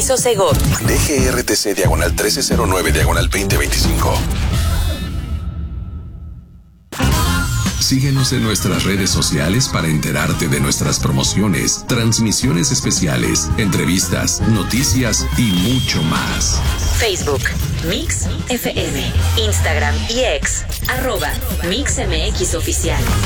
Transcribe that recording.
Aviso Segov. DGRTC diagonal 1309 diagonal 2025. Síguenos en nuestras redes sociales para enterarte de nuestras promociones, transmisiones especiales, entrevistas, noticias y mucho más. Facebook, Mix FM. Instagram y X, @MixMX Oficial.